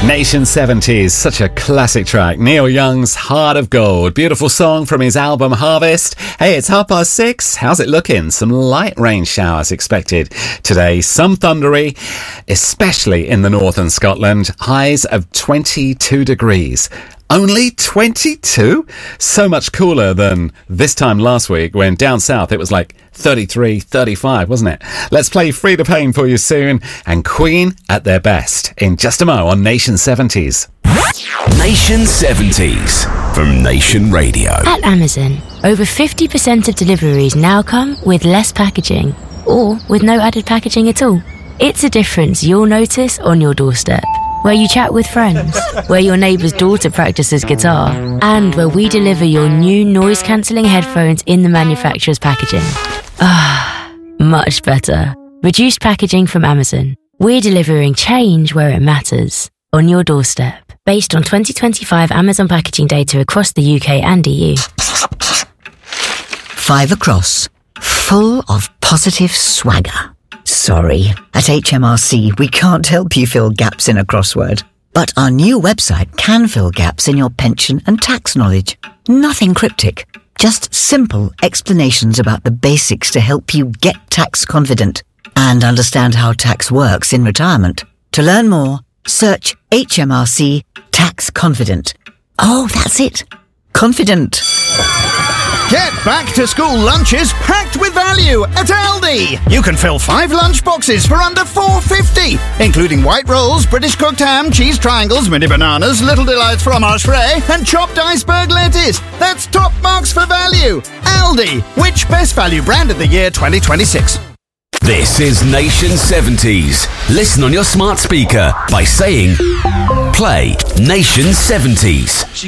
Nation 70s, such a classic track. Neil Young's Heart of Gold. Beautiful song from his album Harvest. Hey, it's 6:30. How's it looking? Some light rain showers expected today. Some thundery, especially in the north and Scotland. Highs of 22 degrees. Only 22? So much cooler than this time last week when down south it was like 33, 35, wasn't it? Let's play Free the Pain for you soon and Queen at their best in just a mo on Nation 70s. Nation 70s from Nation Radio. At Amazon, over 50% of deliveries now come with less packaging or with no added packaging at all. It's a difference you'll notice on your doorstep. Where you chat with friends, where your neighbour's daughter practices guitar, and where we deliver your new noise-cancelling headphones in the manufacturer's packaging. Ah, much better. Reduced packaging from Amazon. We're delivering change where it matters, on your doorstep. Based on 2025 Amazon packaging data across the UK and EU. 5 across, full of positive swagger. Sorry, at HMRC we can't help you fill gaps in a crossword. But our new website can fill gaps in your pension and tax knowledge. Nothing cryptic, just simple explanations about the basics to help you get tax confident and understand how tax works in retirement. To learn more, search HMRC Tax Confident. Oh, that's it. Confident. Get back to school lunches packed with value at Aldi. You can fill 5 lunch boxes for under £4.50, including white rolls, British cooked ham, cheese triangles, mini bananas, Little Delights fromage frais, and chopped iceberg lettuce. That's top marks for value. Aldi, which best value brand of the year 2026? This is Nation 70s. Listen on your smart speaker by saying, play Nation 70s.